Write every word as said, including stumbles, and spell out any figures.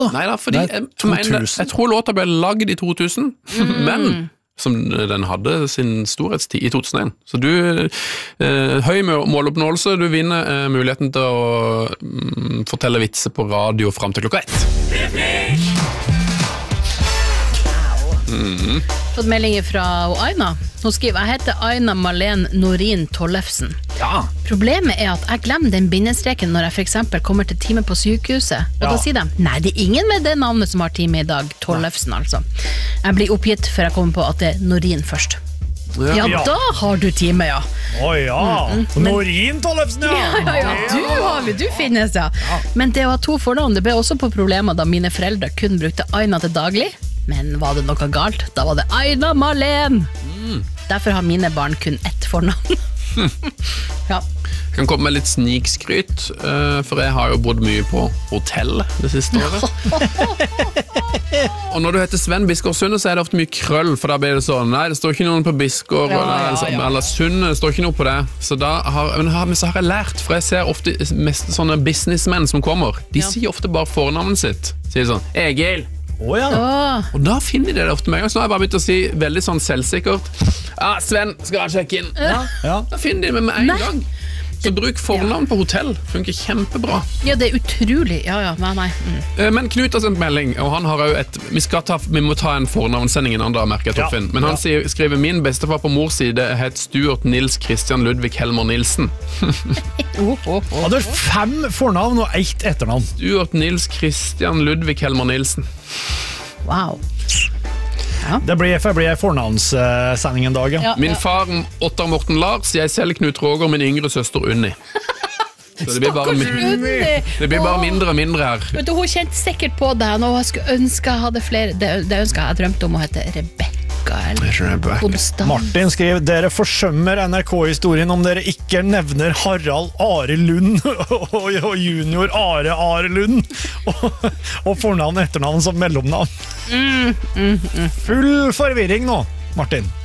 da. Nei da, fordi jeg, jeg, mener, jeg tror låta ble laget i to tusen, mm. men som den hadde sin storhetstid i to tusen og en. Så du, eh, høy måloppnåelse, du vinner eh, muligheten til å mm, fortelle vitser på radio frem til klokka ett. Mm. Fått meldinger fra Aina. Hun skriver, jeg heter Aina Marlene Norin Tollefsen. Ja. Problemet er at jeg glemmer den bindestreken når jeg for eksempel kommer til time på sykehuset. Og Ja. da sier de, nei, det er ingen med det navnet som har time i dag. Tollefsen, altså. Jeg blir oppgitt før jeg kommer på at det er Norin først. Ja, Ja. da har du time, ja. Å ja, Norin Tollefsen, ja. Ja, ja, ja. Du har vi, du finnes, ja. Men det å ha to fornavn, det ble også på problemer da mine foreldre kun brukte Aina til daglig. Men var det noe galt? Da var det Aina Marlene. Mm. Derfor har mine barn kun ett fornavn. Ja. Jeg kan komme med litt snikskryt, uh, for jeg har jo bodd mye på hotell det siste året. Og når du heter Sven Biskår Sunde, så er det ofte mye krøll, for da blir det sånn, nei, det står ikke noen på Biskår, Ja, eller, ja, eller, ja. eller Sunde, det står ikke noe på det. Så da har, men, har, men så har jeg lært, for jeg ser ofte mest sånne businessmenn som kommer, de Ja. sier ofte bare fornavnet sitt. Sier sånn, Egil. Å ja. Åh, Og da finner de det ofte med en gang, så nå har jeg bare begynt å si veldig sånn selvsikkert, ja, Sven, skal jeg sjekke inn? Ja. Ja. Da finner de det med en Nei. gang. Så bruk fornavn på hotell, funker kjempebra. ja, det er utrolig. Ja, ja, nei, nei. Mm. Eh, Men Knut har sendt melding, og han har jo et Vi, skal ta, vi må ta en fornavnssending en andre merke, Ja. Torfinn. Men han Ja. sier, skriver min bestefar på mors side het Stuart Nils Christian Ludvig Helmer Nilsen. Oh, oh, oh. Hadde fem fornavn og ett etternavn. Stuart Nils Christian Ludvig Helmer Nilsen. Wow. Det blir, det blir fornavnssending en dag, ja. Ja, Min ja. far Ottar Morten Lars, jeg selv Knut Roger, min yngre søster Unni. Så det blir bare, Stakkars mi- Unni. det blir bare Åh. mindre og mindre her. Vet du, hun kjente sikkert på det, og jeg skulle ønske jeg hadde flere. Det, det ønsker jeg, jeg drømte om å hete Rebecca eller Konstant. Martin skriver, dere forsømmer N R K-historien om dere ikke nevner Harald Are Lund og, og junior Are Are Lund og, og fornavn og etternavn som mellomnavn. Mm, mm, mm. Full forvirring nå, Martin.